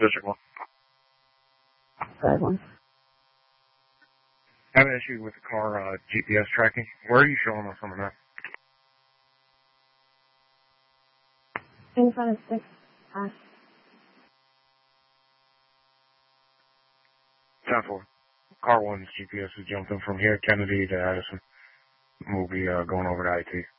District 1. 5-1. I have an issue with the car GPS tracking. Where are you showing us on the map? In front of 6. Time for Car 1's GPS is jumping from here, Kennedy to Addison. We'll be going over to IT.